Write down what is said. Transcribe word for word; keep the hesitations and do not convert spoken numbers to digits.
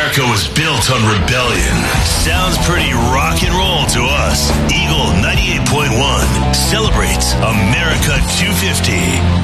America was built on rebellion. Sounds pretty rock and roll to us. Eagle ninety-eight point one celebrates America two fifty.